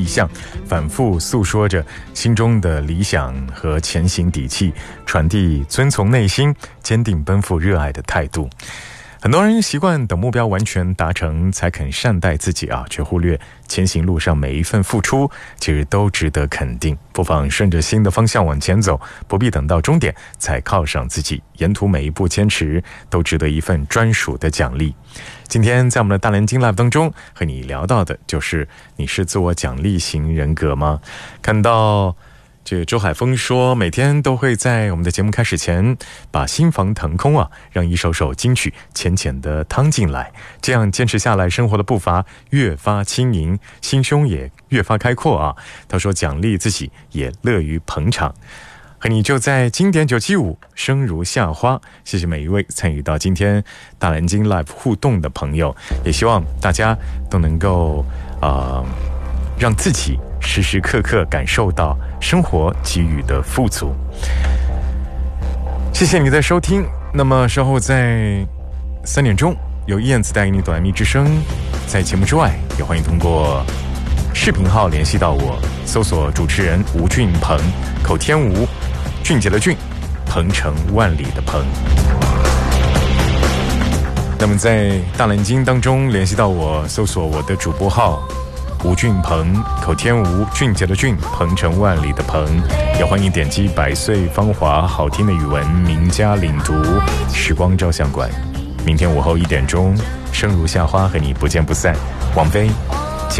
意象，反复诉说着心中的理想和前行底气，传递遵从内心、坚定奔赴热爱的态度。很多人习惯等目标完全达成才肯善待自己却忽略前行路上每一份付出其实都值得肯定。不妨顺着新的方向往前走，不必等到终点才犒赏自己，沿途每一步坚持都值得一份专属的奖励。今天在我们的大蓝鲸 Live 当中和你聊到的就是你是自我奖励型人格吗？看到这个周海峰说，每天都会在我们的节目开始前把心房腾空让一首首金曲浅浅的趟进来，这样坚持下来，生活的步伐越发轻盈，心胸也越发开阔他说奖励自己也乐于捧场，和你就在经典975生如夏花。谢谢每一位参与到今天大蓝鲸 Live 互动的朋友，也希望大家都能够让自己时时刻刻感受到生活给予的富足。谢谢你的收听。那么稍后在3点钟由燕子带给你短密之声，在节目之外也欢迎通过视频号联系到我，搜索主持人吴俊鹏，口天吴，俊杰的俊，鹏程万里的鹏。那么在大蓝鲸当中联系到我，搜索我的主播号吴俊鹏，口天吴，俊杰的俊，鹏程万里的鹏。也欢迎点击百岁芳华，好听的语文名家领读，时光照相馆。明天午后1点钟，生如夏花和你不见不散。王菲。